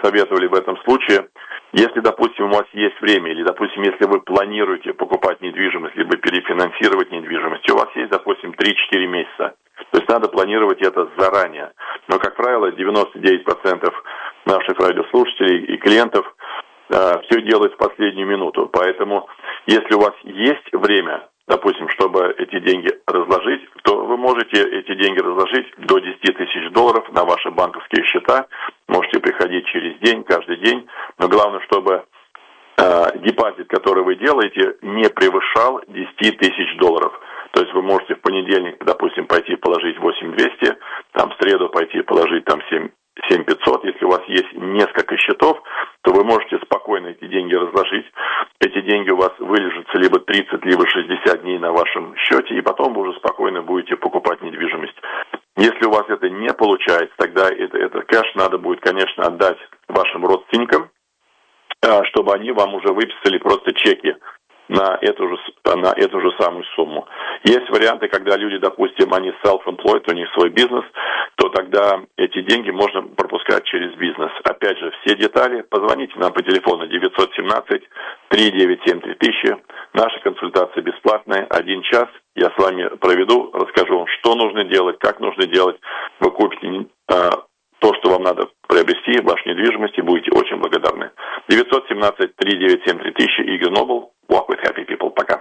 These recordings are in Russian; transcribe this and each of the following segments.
советовали в этом случае, если, допустим, у вас есть время, или, допустим, если вы планируете покупать недвижимость, либо перефинансировать недвижимость, у вас есть, допустим, 3-4 месяца. То есть надо планировать это заранее. Но, как правило, 99% наших радиослушателей и клиентов все делают в последнюю минуту. Поэтому, если у вас есть время, допустим, чтобы эти деньги разложить, то вы можете эти деньги разложить до $10 тысяч на ваши банковские счета. Можете приходить через день, каждый день. Но главное, чтобы депозит, который вы делаете, не превышал $10 тысяч. То есть вы можете в понедельник, допустим, пойти положить 8200, там в среду пойти положить там 7500. Если у вас есть несколько счетов, то вы можете спокойно эти деньги разложить. Эти деньги у вас вылежатся либо 30, либо 60 дней на вашем счете, и потом вы уже спокойно будете покупать недвижимость. Если у вас это не получается, тогда этот кэш надо будет, конечно, отдать вашим родственникам, чтобы они вам уже выписали просто чеки на эту же самую сумму. Есть варианты, когда люди, допустим, они self-employed, у них свой бизнес, то тогда эти деньги можно пропускать через бизнес. Опять же, все детали позвоните нам по телефону 917-397-3000. Наша консультация бесплатная, 1 час. Я с вами проведу, расскажу вам, что нужно делать, как нужно делать. Вы купите то, что вам надо приобрести, вашу недвижимость, и будете очень благодарны. 917-397-3000, Игорь Нобл, Walk with Happy People. Пока.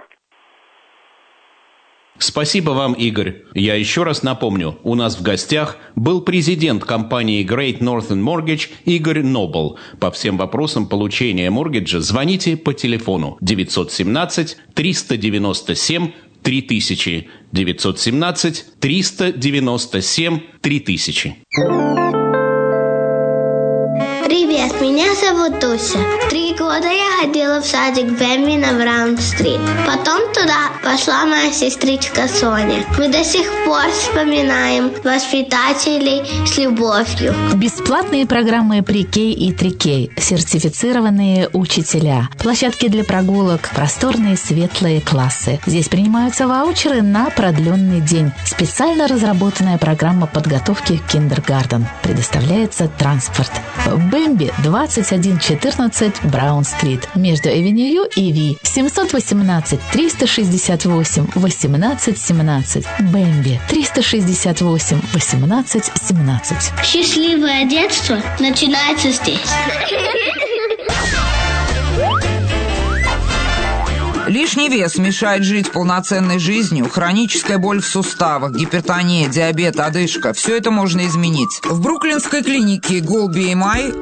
Спасибо вам, Игорь. Я еще раз напомню, у нас в гостях был президент компании Great Northern Mortgage Игорь Нобл. По всем вопросам получения моргиджа звоните по телефону 917-397-3000. 917-397-3000. Привет, меня зовут Дуся. 3 года я ходила в садик Бэмби на Браун-стрит. Потом туда пошла моя сестричка Соня. Мы до сих пор вспоминаем воспитателей с любовью. Бесплатные программы Pre-K и 3K, сертифицированные учителя, площадки для прогулок, просторные светлые классы. Здесь принимаются ваучеры на продленный день. Специально разработанная программа подготовки к киндергартен. Предоставляется транспорт. Бэмби 2114 Браун-стрит между Эвеню и Ви. 718-368-1817. Бэмби 368-1817. Счастливое детство начинается здесь. Лишний вес мешает жить полноценной жизнью, хроническая боль в суставах, гипертония, диабет, одышка – все это можно изменить. В бруклинской клинике GoalBMI